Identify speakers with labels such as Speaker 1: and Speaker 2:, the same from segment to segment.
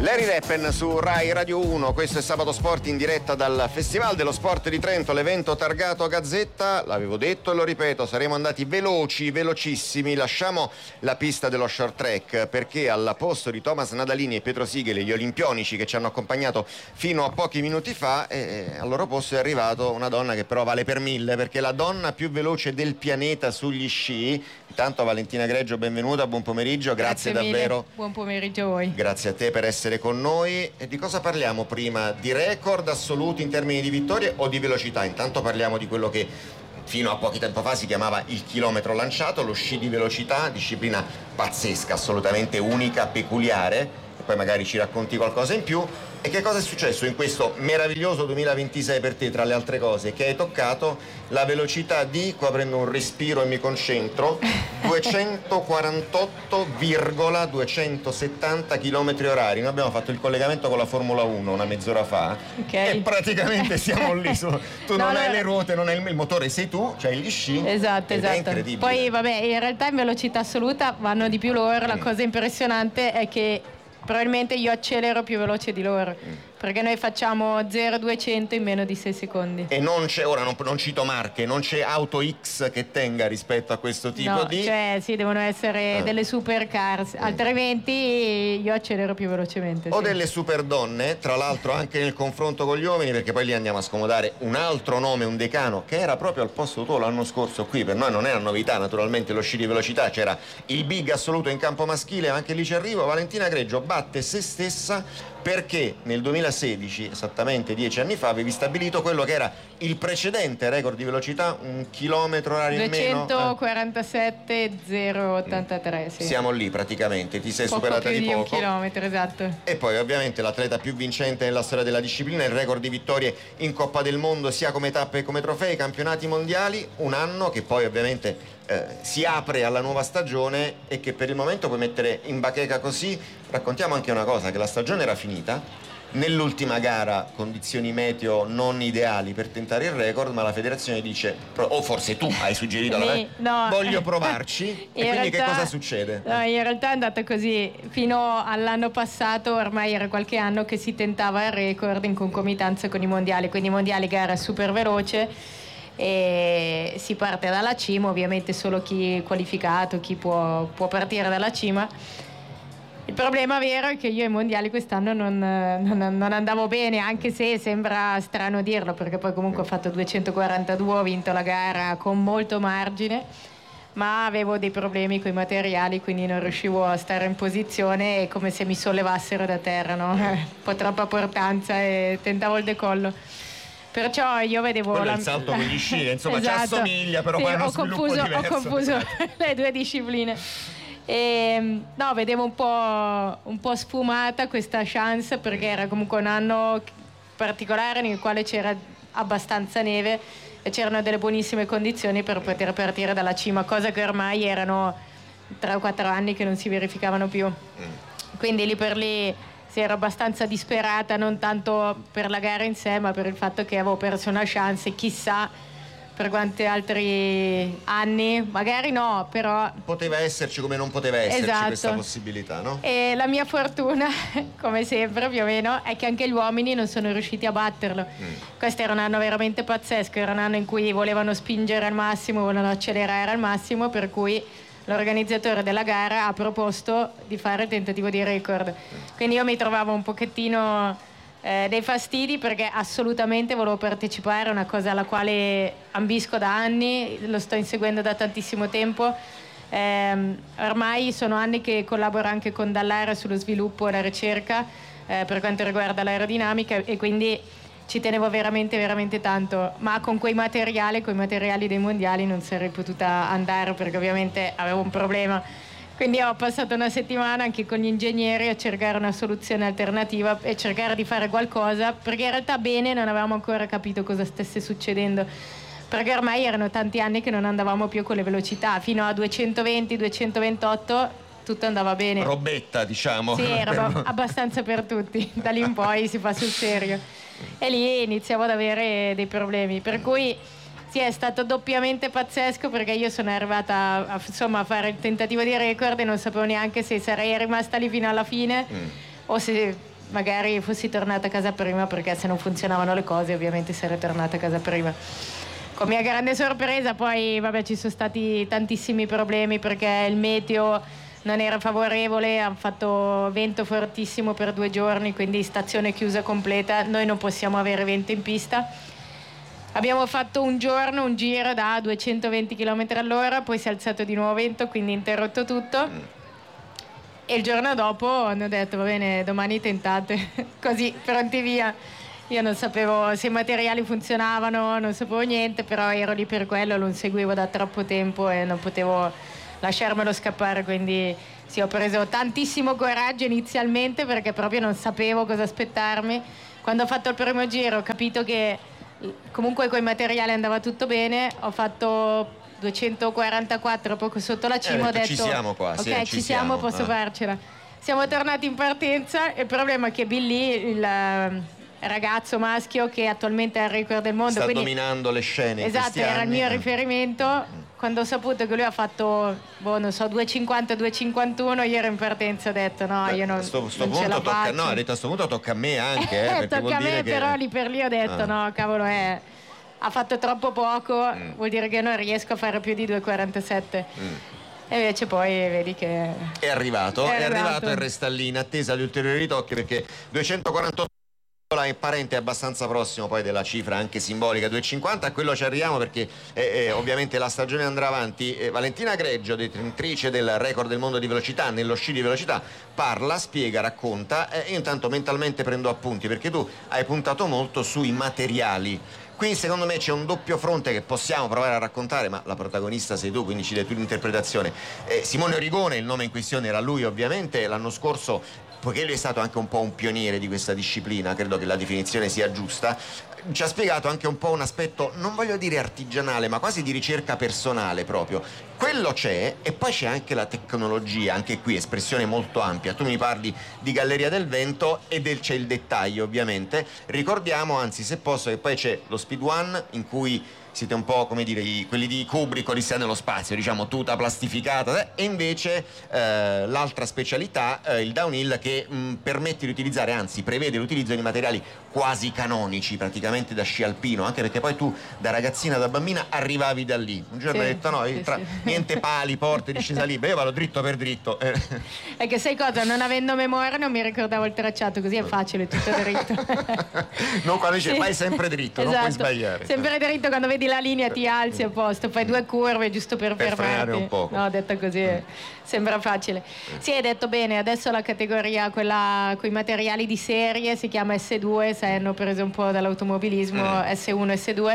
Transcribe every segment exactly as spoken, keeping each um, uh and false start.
Speaker 1: Larry Rappen su Rai Radio uno, questo è Sabato Sport in diretta dal Festival dello Sport di Trento, l'evento targato Gazzetta. L'avevo detto e lo ripeto, saremo andati veloci, velocissimi. Lasciamo la pista dello short track perché al posto di Thomas Nadalini e Pietro Sigeli, gli olimpionici che ci hanno accompagnato fino a pochi minuti fa, eh, al loro posto è arrivato una donna che però vale per mille, perché è la donna più veloce del pianeta sugli sci. Intanto Valentina Greggio, benvenuta, buon pomeriggio, grazie,
Speaker 2: grazie
Speaker 1: davvero.
Speaker 2: Mille. Buon pomeriggio a voi.
Speaker 1: Grazie a te per essere con noi. E di cosa parliamo prima? Di record assoluti in termini di vittorie o di velocità? Intanto parliamo di quello che fino a pochi tempo fa si chiamava il chilometro lanciato, lo sci di velocità, disciplina pazzesca, assolutamente unica, peculiare, e poi magari ci racconti qualcosa in più. E che cosa è successo in questo meraviglioso duemilaventisei per te, tra le altre cose? Che hai toccato la velocità di, qua prendo un respiro e mi concentro, duecentoquarantotto virgola duecentosettanta chilometri orari. Noi abbiamo fatto il collegamento con la Formula uno una mezz'ora fa, okay. E praticamente siamo lì su, tu no, non no, hai le ruote, non hai il, il motore, sei tu, c'hai gli sci.
Speaker 2: Esatto, esatto.
Speaker 1: È incredibile.
Speaker 2: Poi vabbè, in realtà in velocità assoluta vanno di più loro, mm. La cosa impressionante è che probabilmente io accelero più veloce di loro, mm. perché noi facciamo zero duecento in meno di sei secondi.
Speaker 1: E non c'è, ora non, non cito marche, non c'è auto X che tenga rispetto a questo tipo
Speaker 2: no,
Speaker 1: di...
Speaker 2: cioè sì, devono essere ah. delle supercars, mm. altrimenti io accelero più velocemente.
Speaker 1: O
Speaker 2: sì.
Speaker 1: delle super donne, tra l'altro anche nel confronto con gli uomini, perché poi lì andiamo a scomodare un altro nome, un decano, che era proprio al posto tuo l'anno scorso qui, per noi non è una novità naturalmente lo sci di velocità, c'era il big assoluto in campo maschile, anche lì ci arrivo. Valentina Greggio batte se stessa perché nel duemilasedici, esattamente dieci anni fa, avevi stabilito quello che era il precedente record di velocità, un chilometro orario in meno.
Speaker 2: duecentoquarantasette zero ottantatré, sì.
Speaker 1: Siamo lì praticamente, ti sei
Speaker 2: poco
Speaker 1: superata
Speaker 2: più
Speaker 1: di
Speaker 2: di
Speaker 1: poco.
Speaker 2: un chilometro, esatto.
Speaker 1: E poi ovviamente l'atleta più vincente nella storia della disciplina, il record di vittorie in Coppa del Mondo sia come tappe che come trofei, campionati mondiali, un anno che poi ovviamente eh, si apre alla nuova stagione e che per il momento puoi mettere in bacheca così. Raccontiamo anche una cosa, che la stagione era finita, nell'ultima gara condizioni meteo non ideali per tentare il record, ma la federazione dice, o forse tu hai suggerito alla
Speaker 2: sì, no.
Speaker 1: voglio provarci, e quindi realtà, che cosa succede?
Speaker 2: No, in realtà è andata così, fino all'anno passato, ormai era qualche anno che si tentava il record in concomitanza con i mondiali, quindi i mondiali gara super veloce e si parte dalla cima, ovviamente solo chi è qualificato, chi può, può partire dalla cima. Il problema vero è che io ai mondiali quest'anno non, non, non andavo bene, anche se sembra strano dirlo, perché poi comunque ho fatto duecentoquarantadue, ho vinto la gara con molto margine, ma avevo dei problemi con i materiali, quindi non riuscivo a stare in posizione, è come se mi sollevassero da terra, no? Un po' troppa portanza e tentavo il decollo. Perciò io vedevo
Speaker 1: quello
Speaker 2: la...
Speaker 1: è il salto con gli sci, insomma
Speaker 2: esatto.
Speaker 1: Ci assomiglia, però
Speaker 2: sì,
Speaker 1: poi è uno
Speaker 2: ho
Speaker 1: sviluppo
Speaker 2: confuso,
Speaker 1: diverso.
Speaker 2: Ho confuso le due discipline. E, no, vedevo un po', un po' sfumata questa chance, perché era comunque un anno particolare nel quale c'era abbastanza neve e c'erano delle buonissime condizioni per poter partire dalla cima, cosa che ormai erano tre o quattro anni che non si verificavano più. Quindi lì per lì si era abbastanza disperata, non tanto per la gara in sé, ma per il fatto che avevo perso una chance, e chissà per quanti altri anni, magari no, però
Speaker 1: poteva esserci come non poteva esserci,
Speaker 2: esatto.
Speaker 1: Questa possibilità, no?
Speaker 2: E la mia fortuna, come sempre più o meno, è che anche gli uomini non sono riusciti a batterlo. Mm. Questo era un anno veramente pazzesco, era un anno in cui volevano spingere al massimo, volevano accelerare al massimo, per cui l'organizzatore della gara ha proposto di fare il tentativo di record. Mm. Quindi io mi trovavo un pochettino Eh, dei fastidi, perché assolutamente volevo partecipare, è una cosa alla quale ambisco da anni, lo sto inseguendo da tantissimo tempo. Eh, ormai sono anni che collaboro anche con Dallara sullo sviluppo e la ricerca eh, per quanto riguarda l'aerodinamica, e quindi ci tenevo veramente veramente tanto, ma con quei materiali, con i materiali dei mondiali non sarei potuta andare, perché ovviamente avevo un problema. Quindi ho passato una settimana anche con gli ingegneri a cercare una soluzione alternativa e cercare di fare qualcosa, perché in realtà bene non avevamo ancora capito cosa stesse succedendo, perché ormai erano tanti anni che non andavamo più con le velocità, fino a duecentoventi duecentoventotto tutto andava bene.
Speaker 1: Robetta, diciamo.
Speaker 2: Sì, era abbastanza per tutti, da lì in poi si fa sul serio. E lì iniziavo ad avere dei problemi, per cui sì, è stato doppiamente pazzesco, perché io sono arrivata a, a, insomma, a fare il tentativo di record e non sapevo neanche se sarei rimasta lì fino alla fine mm. o se magari fossi tornata a casa prima, perché se non funzionavano le cose ovviamente sarei tornata a casa prima. Con mia grande sorpresa poi vabbè ci sono stati tantissimi problemi, perché il meteo non era favorevole, hanno fatto vento fortissimo per due giorni, quindi stazione chiusa completa, noi non possiamo avere vento in pista. Abbiamo fatto un giorno un giro da duecentoventi chilometri all'ora, poi si è alzato di nuovo vento, quindi interrotto tutto. E il giorno dopo hanno detto va bene, domani tentate, così pronti via. Io non sapevo se i materiali funzionavano, non sapevo niente, però ero lì per quello, lo seguivo da troppo tempo e non potevo lasciarmelo scappare, quindi sì, ho preso tantissimo coraggio inizialmente perché proprio non sapevo cosa aspettarmi. Quando ho fatto il primo giro ho capito che comunque con i materiali andava tutto bene, ho fatto duecentoquarantaquattro poco sotto la cima,
Speaker 1: eh,
Speaker 2: ho detto
Speaker 1: ci siamo quasi,
Speaker 2: ok,
Speaker 1: eh,
Speaker 2: ci
Speaker 1: ci
Speaker 2: siamo,
Speaker 1: siamo,
Speaker 2: posso
Speaker 1: eh.
Speaker 2: farcela. Siamo tornati in partenza e il problema è che Billy, il eh, ragazzo maschio che attualmente è il record del mondo,
Speaker 1: sta
Speaker 2: quindi,
Speaker 1: dominando le scene in
Speaker 2: esatto,
Speaker 1: questi
Speaker 2: era
Speaker 1: anni.
Speaker 2: il mio
Speaker 1: eh.
Speaker 2: riferimento. Quando ho saputo che lui ha fatto, boh, non so, due cinquanta, due cinquantuno, io ero in partenza, ho detto no,
Speaker 1: Beh,
Speaker 2: io non,
Speaker 1: a sto, sto
Speaker 2: non
Speaker 1: punto
Speaker 2: ce la
Speaker 1: tocca,
Speaker 2: faccio.
Speaker 1: no, ha detto a sto punto tocca a me anche, eh, perché
Speaker 2: Tocca
Speaker 1: vuol
Speaker 2: a
Speaker 1: dire
Speaker 2: me,
Speaker 1: che...
Speaker 2: però lì per lì ho detto
Speaker 1: Ah.
Speaker 2: no, cavolo, è, ha fatto troppo poco, mm. vuol dire che non riesco a fare più di due quarantasette. Mm. E invece poi vedi che
Speaker 1: è arrivato,
Speaker 2: è,
Speaker 1: è
Speaker 2: arrivato.
Speaker 1: arrivato e resta lì in attesa di ulteriori ritocchi, perché duecentoquarantotto è parente, abbastanza prossimo poi della cifra anche simbolica duecentocinquanta. A quello ci arriviamo perché eh, eh, ovviamente la stagione andrà avanti. eh, Valentina Greggio, detentrice del record del mondo di velocità nello sci di velocità, parla, spiega, racconta e io intanto mentalmente prendo appunti, perché tu hai puntato molto sui materiali. Qui secondo me c'è un doppio fronte che possiamo provare a raccontare, ma la protagonista sei tu, quindi ci dai tu l'interpretazione. eh, Simone Origone, il nome in questione era lui ovviamente, l'anno scorso, poiché lui è stato anche un po' un pioniere di questa disciplina, credo che la definizione sia giusta, ci ha spiegato anche un po' un aspetto, non voglio dire artigianale, ma quasi di ricerca personale proprio. Quello c'è, e poi c'è anche la tecnologia, anche qui espressione molto ampia. Tu mi parli di Galleria del Vento e del, c'è il dettaglio ovviamente. Ricordiamo, anzi se posso, che poi c'è lo Speed One, in cui siete un po' come dire i, quelli di Kubrick, Odissea nello spazio, diciamo tuta plastificata, eh? E invece eh, l'altra specialità, eh, il downhill, che mh, permette di utilizzare, anzi prevede l'utilizzo di materiali quasi canonici, praticamente da sci alpino, anche perché poi tu da ragazzina, da bambina arrivavi da lì. Un giorno
Speaker 2: sì,
Speaker 1: hai detto no,
Speaker 2: sì,
Speaker 1: tra,
Speaker 2: sì.
Speaker 1: niente pali, porte, discesa libera, io vado dritto per dritto. Eh.
Speaker 2: È che sai cosa, non avendo memoria non mi ricordavo il tracciato, così è facile, tutto dritto.
Speaker 1: Non quando dice
Speaker 2: Sì.
Speaker 1: vai sempre dritto,
Speaker 2: Esatto.
Speaker 1: non puoi sbagliare.
Speaker 2: Sempre dritto, quando vedi la linea ti alzi a posto, fai due curve giusto per,
Speaker 1: Per
Speaker 2: fermarti.
Speaker 1: frenare un poco.
Speaker 2: No, detto così mm. sembra facile. Sì, hai detto bene, adesso la categoria, quella con i materiali di serie, si chiama S due, se hanno preso un po' dall'automobilismo, mm. S uno, S due.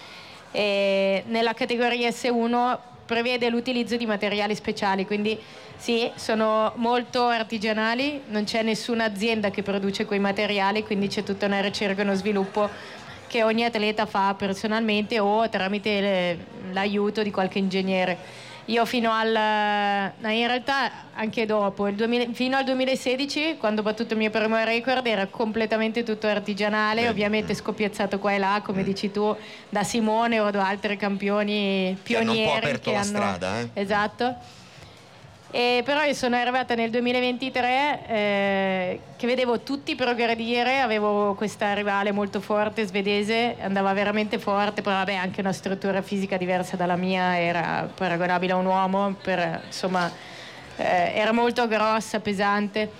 Speaker 2: E nella categoria S uno prevede l'utilizzo di materiali speciali, quindi sì, sono molto artigianali, non c'è nessuna azienda che produce quei materiali, quindi c'è tutta una ricerca e uno sviluppo che ogni atleta fa personalmente o tramite le, l'aiuto di qualche ingegnere. Io fino al, in realtà anche dopo, il duemila, fino al duemilasedici, quando ho battuto il mio primo record, era completamente tutto artigianale, Beh. ovviamente scoppiazzato qua e là, come mm. dici tu, da Simone o da altri campioni pionieri. Che hanno un po'
Speaker 1: aperto
Speaker 2: che
Speaker 1: la
Speaker 2: hanno,
Speaker 1: strada. Eh?
Speaker 2: Esatto. E però io sono arrivata nel duemilaventitré eh, che vedevo tutti progredire, avevo questa rivale molto forte svedese, andava veramente forte, però vabbè anche una struttura fisica diversa dalla mia, era paragonabile a un uomo, per, insomma eh, era molto grossa, pesante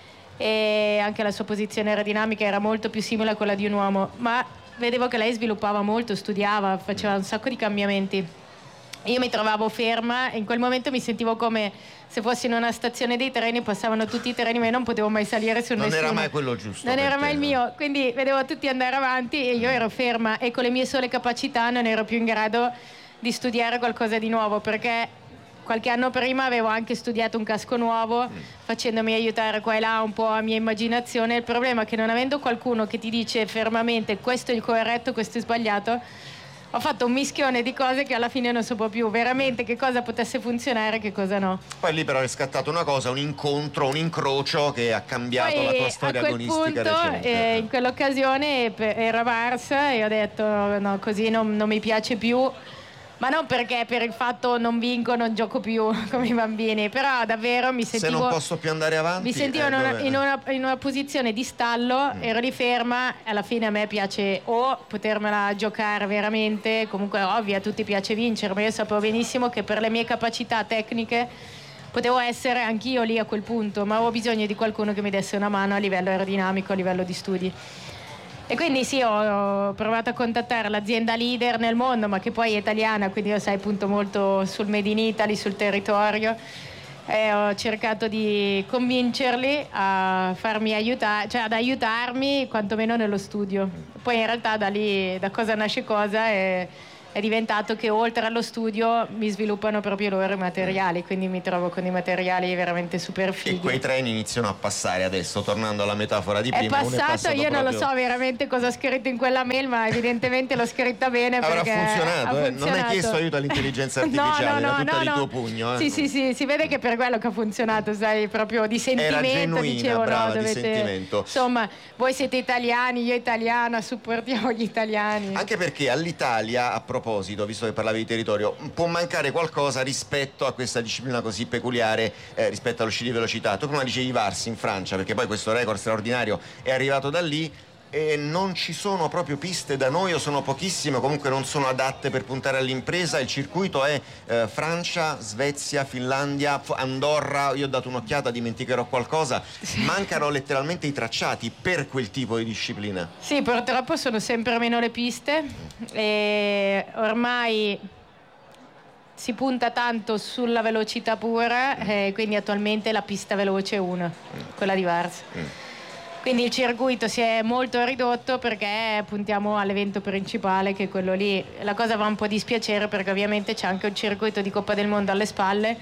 Speaker 2: e anche la sua posizione aerodinamica era molto più simile a quella di un uomo, ma vedevo che lei sviluppava molto, studiava, faceva un sacco di cambiamenti. Io mi trovavo ferma e in quel momento mi sentivo come se fossi in una stazione dei treni, passavano tutti i treni ma io non potevo mai salire su
Speaker 1: non
Speaker 2: nessuno.
Speaker 1: Non era mai quello giusto.
Speaker 2: Non era
Speaker 1: te,
Speaker 2: mai il
Speaker 1: no?
Speaker 2: mio, quindi vedevo tutti andare avanti e io ero ferma e con le mie sole capacità non ero più in grado di studiare qualcosa di nuovo, perché qualche anno prima avevo anche studiato un casco nuovo, mm. facendomi aiutare qua e là un po' a mia immaginazione. Il problema è che non avendo qualcuno che ti dice fermamente questo è il corretto, questo è sbagliato, ho fatto un mischione di cose che alla fine non sapevo più veramente che cosa potesse funzionare e che cosa no.
Speaker 1: Poi lì però è scattato una cosa, un incontro, un incrocio che ha cambiato
Speaker 2: Poi,
Speaker 1: la tua storia
Speaker 2: a quel
Speaker 1: agonistica
Speaker 2: punto,
Speaker 1: recente.
Speaker 2: Eh, in quell'occasione era Varsa e ho detto no, così non, non mi piace più. Ma non perché per il fatto non vinco non gioco più come i bambini, però davvero mi sentivo...
Speaker 1: Se non posso più andare avanti...
Speaker 2: Mi sentivo
Speaker 1: eh,
Speaker 2: in, una,
Speaker 1: dove...
Speaker 2: in, una, in una posizione di stallo, mm. ero lì ferma, alla fine a me piace o potermela giocare veramente, comunque ovvio a tutti piace vincere, ma io sapevo benissimo che per le mie capacità tecniche potevo essere anch'io lì a quel punto, ma avevo bisogno di qualcuno che mi desse una mano a livello aerodinamico, a livello di studi. E quindi sì, ho provato a contattare l'azienda leader nel mondo, ma che poi è italiana, quindi io sai punto molto sul Made in Italy, sul territorio, e ho cercato di convincerli a farmi aiutare, cioè ad aiutarmi quantomeno nello studio. Poi in realtà da lì, da cosa nasce cosa, è, è diventato che oltre allo studio mi sviluppano proprio loro i materiali, quindi mi trovo con i materiali veramente super fighi.
Speaker 1: E quei treni iniziano a passare adesso, tornando alla metafora di prima.
Speaker 2: È passato, è passato io proprio... non lo so veramente cosa ho scritto in quella mail, ma evidentemente l'ho scritta bene.
Speaker 1: Avrà
Speaker 2: perché
Speaker 1: funzionato,
Speaker 2: ha
Speaker 1: eh?
Speaker 2: funzionato.
Speaker 1: Non hai chiesto aiuto all'intelligenza artificiale,
Speaker 2: no, no, no,
Speaker 1: era tutta
Speaker 2: no,
Speaker 1: di
Speaker 2: no.
Speaker 1: tuo pugno. Eh?
Speaker 2: Sì, sì, sì, si vede che per quello che ha funzionato, sai, proprio di sentimento.
Speaker 1: Era genuina,
Speaker 2: dicevo,
Speaker 1: brava,
Speaker 2: no,
Speaker 1: di
Speaker 2: dovete...
Speaker 1: sentimento.
Speaker 2: Insomma, voi siete italiani, io italiana, supportiamo gli italiani.
Speaker 1: Anche perché all'Italia, a proposito, visto che parlavi di territorio, può mancare qualcosa rispetto a questa disciplina così peculiare, eh, rispetto allo sci di velocità. Tu prima dicevi Varsi in Francia, perché poi questo record straordinario è arrivato da lì, e non ci sono proprio piste da noi, o sono pochissime, comunque non sono adatte per puntare all'impresa. Il circuito è eh, Francia, Svezia, Finlandia, Andorra. Io ho dato un'occhiata, dimenticherò qualcosa. Mancano letteralmente i tracciati per quel tipo di disciplina.
Speaker 2: Sì, purtroppo sono sempre meno le piste e ormai si punta tanto sulla velocità pura, e quindi attualmente la pista veloce è una, quella di Vars. Mm. Quindi il circuito si è molto ridotto perché puntiamo all'evento principale, che è quello lì. La cosa va un po' a dispiacere perché ovviamente c'è anche un circuito di Coppa del Mondo alle spalle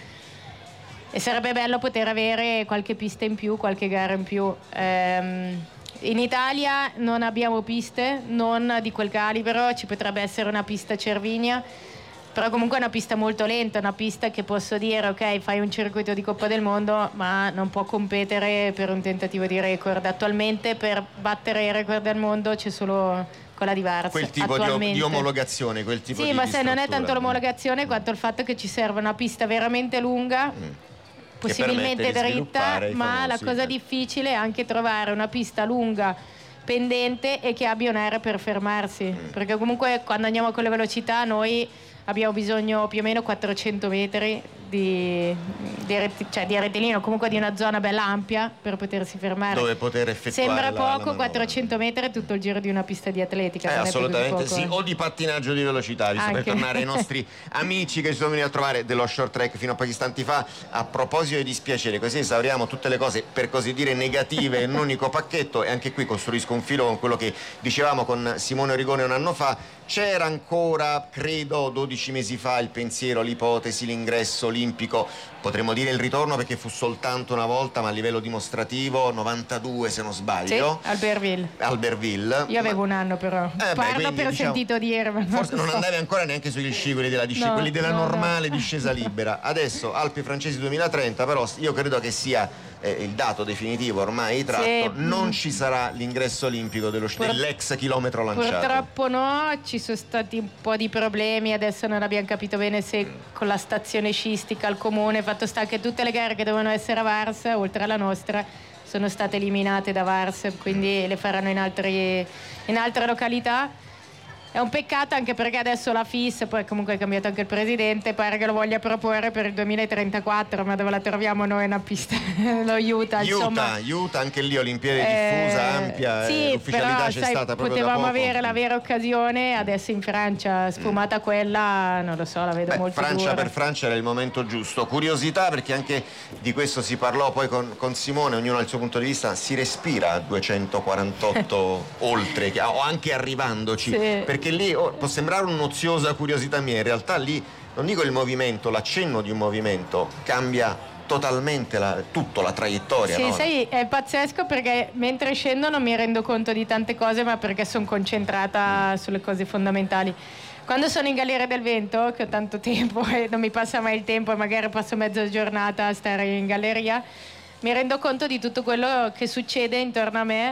Speaker 2: e sarebbe bello poter avere qualche pista in più, qualche gara in più. Ehm, in Italia non abbiamo piste, non di quel calibro, ci potrebbe essere una pista a Cervinia, però comunque è una pista molto lenta, una pista che posso dire ok, fai un circuito di Coppa del Mondo, ma non può competere per un tentativo di record. Attualmente per battere il record del mondo c'è solo quella di Vars.
Speaker 1: Quel tipo di, di omologazione, quel tipo
Speaker 2: sì,
Speaker 1: di
Speaker 2: Sì, ma
Speaker 1: di
Speaker 2: se non è tanto l'omologazione
Speaker 1: mm.
Speaker 2: quanto il fatto che ci serve una pista veramente lunga, mm. possibilmente dritta, ma la cosa difficile è anche trovare una pista lunga, pendente e che abbia un'area per fermarsi, mm. perché comunque quando andiamo con le velocità noi abbiamo bisogno più o meno quattrocento metri di, di, reti, cioè di rettilineo, comunque di una zona bella ampia per potersi fermare.
Speaker 1: Dove poter effettuare
Speaker 2: Sembra
Speaker 1: la,
Speaker 2: poco,
Speaker 1: la
Speaker 2: quattrocento metri è tutto il giro di una pista di atletica.
Speaker 1: Eh, assolutamente
Speaker 2: poco,
Speaker 1: sì,
Speaker 2: eh.
Speaker 1: o di pattinaggio di velocità, visto
Speaker 2: Anche.
Speaker 1: per tornare ai nostri amici che ci sono venuti a trovare dello short track fino a pochi istanti fa. A proposito di dispiacere, così esauriamo tutte le cose per così dire negative in un unico pacchetto, e anche qui costruisco un filo con quello che dicevamo con Simone Origone un anno fa. C'era ancora, credo, dodici mesi fa il pensiero, l'ipotesi, l'ingresso olimpico, potremmo dire il ritorno perché fu soltanto una volta, ma a livello dimostrativo, novantadue se non sbaglio.
Speaker 2: Sì, Albertville.
Speaker 1: Albertville.
Speaker 2: Io avevo ma... un anno però. Eh, Parlo beh, quindi, per diciamo, sentito dire. Ma
Speaker 1: forse non
Speaker 2: so.
Speaker 1: andavi ancora neanche sugli sci, quelli della, disc...
Speaker 2: no,
Speaker 1: quelli della
Speaker 2: no,
Speaker 1: normale
Speaker 2: no.
Speaker 1: discesa libera. Adesso Alpi francesi duemilatrenta, però io credo che sia eh, il dato definitivo ormai tratto. Sì. Non ci sarà l'ingresso olimpico dello... Pur... dell'ex chilometro lanciato.
Speaker 2: Purtroppo no, ci sono stati un po' di problemi, adesso non abbiamo capito bene se con la stazione sciistica al comune, fatto sta che tutte le gare che dovevano essere a Vars, oltre alla nostra, sono state eliminate da Vars, quindi le faranno in, altri, in altre località. È un peccato anche perché adesso la F I S, poi comunque è cambiato anche il presidente, pare che lo voglia proporre per il duemilatrentaquattro, ma dove la troviamo noi una pista? Lo Utah,
Speaker 1: Utah,
Speaker 2: insomma.
Speaker 1: Utah, anche lì Olimpiade
Speaker 2: eh,
Speaker 1: diffusa, ampia,
Speaker 2: sì,
Speaker 1: eh, l'ufficialità
Speaker 2: però,
Speaker 1: c'è
Speaker 2: sai,
Speaker 1: stata proprio
Speaker 2: potevamo
Speaker 1: da poco.
Speaker 2: avere la vera occasione, adesso in Francia sfumata mm. quella, non lo so, la vedo
Speaker 1: Beh,
Speaker 2: molto
Speaker 1: Francia
Speaker 2: dura.
Speaker 1: Per Francia era il momento giusto. Curiosità, perché anche di questo si parlò poi con, con Simone, ognuno ha il suo punto di vista, si respira a duecentoquarantotto oltre, o anche arrivandoci, sì. Perché lì oh, può sembrare un'oziosa curiosità mia, in realtà lì non dico il movimento, l'accenno di un movimento cambia totalmente la, tutto, la traiettoria.
Speaker 2: Sì,
Speaker 1: no?
Speaker 2: sai, è pazzesco perché mentre scendo non mi rendo conto di tante cose, ma perché sono concentrata mm. sulle cose fondamentali. Quando sono in Galleria del Vento, che ho tanto tempo e non mi passa mai il tempo e magari passo mezza giornata a stare in galleria, mi rendo conto di tutto quello che succede intorno a me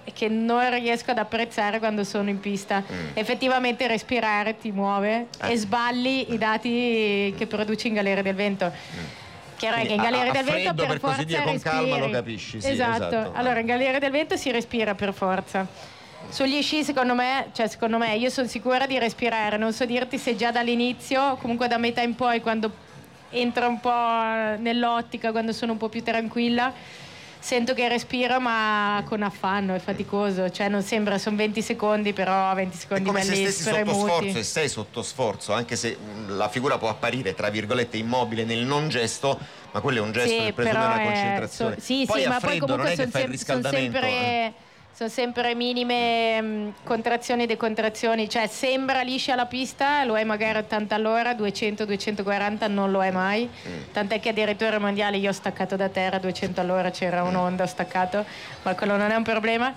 Speaker 2: che non riesco ad apprezzare quando sono in pista. Mm. Effettivamente respirare ti muove eh. e sballi i dati che produci in Galleria del Vento. Mm. Chiaro è che in Galleria del Vento per, per forza dire, con respiri.
Speaker 1: Calma lo capisci, sì,
Speaker 2: esatto. esatto. Allora in Galleria del Vento si respira per forza. Sugli sci secondo me, cioè secondo me io sono sicura di respirare, non so dirti se già dall'inizio, comunque da metà in poi, quando entro un po' nell'ottica, quando sono un po' più tranquilla, sento che respiro ma con affanno, è faticoso, cioè non sembra, sono venti secondi, però venti secondi belli spremuti.
Speaker 1: È come se stessi sotto sforzo, e sei sotto sforzo, anche se la figura può apparire tra virgolette immobile nel non gesto, ma quello è un gesto
Speaker 2: sì,
Speaker 1: che presume una
Speaker 2: è,
Speaker 1: concentrazione.
Speaker 2: So, sì,
Speaker 1: poi
Speaker 2: sì,
Speaker 1: a
Speaker 2: ma
Speaker 1: freddo
Speaker 2: poi comunque
Speaker 1: non è che fai il riscaldamento.
Speaker 2: Sono sempre,
Speaker 1: eh.
Speaker 2: sono sempre minime mh, contrazioni e decontrazioni, cioè sembra liscia la pista, lo è magari ottanta all'ora, duecento duecentoquaranta non lo è mai, mm. tant'è che addirittura al mondiale io ho staccato da terra duecento all'ora, c'era un'onda, ho staccato, ma quello non è un problema.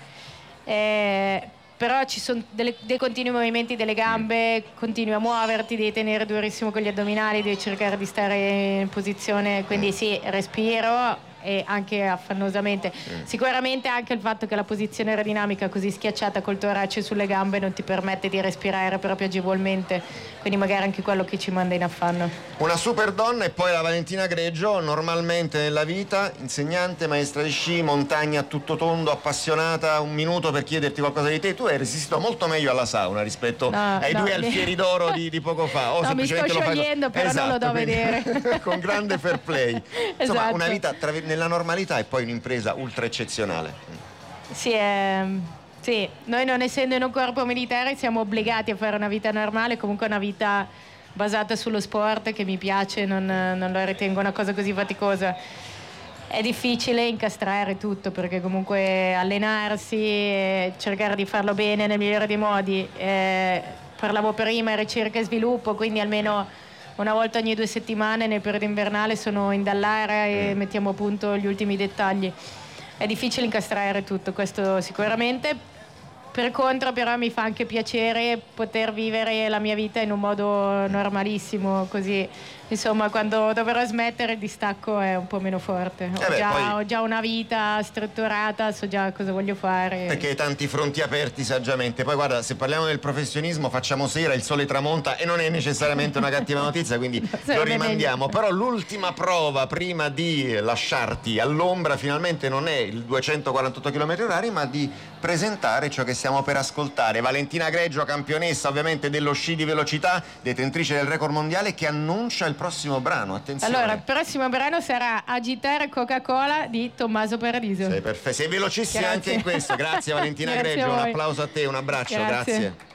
Speaker 2: Eh, però ci sono delle, dei continui movimenti delle gambe, continui a muoverti, devi tenere durissimo con gli addominali, devi cercare di stare in posizione, quindi sì, respiro e anche affannosamente. Mm. Sicuramente anche il fatto che la posizione aerodinamica così schiacciata col torace sulle gambe non ti permette di respirare proprio agevolmente, quindi magari anche quello che ci manda in affanno.
Speaker 1: Una super donna. E poi la Valentina Greggio, normalmente nella vita insegnante, maestra di sci, montagna a tutto tondo, appassionata. Un minuto per chiederti qualcosa di te. Tu hai resistito molto meglio alla sauna rispetto no, ai no, due alfieri d'oro di, di poco fa. O
Speaker 2: no, mi sto sciogliendo
Speaker 1: lo fai...
Speaker 2: però esatto, non lo do
Speaker 1: quindi,
Speaker 2: vedere
Speaker 1: con grande fair play. Insomma,
Speaker 2: esatto.
Speaker 1: una vita tra, nella normalità e poi un'impresa ultra eccezionale.
Speaker 2: Sì, ehm, sì, noi non essendo in un corpo militare siamo obbligati a fare una vita normale, comunque una vita basata sullo sport che mi piace, non, non lo ritengo una cosa così faticosa. È difficile incastrare tutto perché comunque allenarsi e cercare di farlo bene nel migliore dei modi. Eh, parlavo prima ricerca e sviluppo, quindi almeno una volta ogni due settimane nel periodo invernale sono in Dallara e mettiamo a punto gli ultimi dettagli. È difficile incastrare tutto, questo sicuramente. Per contro però mi fa anche piacere poter vivere la mia vita in un modo normalissimo, così insomma quando dovrò smettere il distacco è un po' meno forte. Ho, eh beh, già, poi... ho già una vita strutturata, so già cosa voglio fare.
Speaker 1: Perché hai tanti fronti aperti saggiamente. Poi guarda, se parliamo del professionismo, facciamo sera, il sole tramonta e non è necessariamente una cattiva notizia, quindi lo rimandiamo. Però l'ultima prova prima di lasciarti all'ombra finalmente non è il duecentoquarantotto chilometri orari, ma di presentare ciò che stiamo per ascoltare. Valentina Greggio, campionessa ovviamente dello sci di velocità, detentrice del record mondiale, che annuncia il prossimo brano. Attenzione.
Speaker 2: Allora, il prossimo brano sarà Agitare Coca-Cola di Tommaso Paradiso.
Speaker 1: Sei perfetto, sei velocissima anche in questo. Grazie Valentina Greggio, un applauso a te, un abbraccio, grazie. grazie.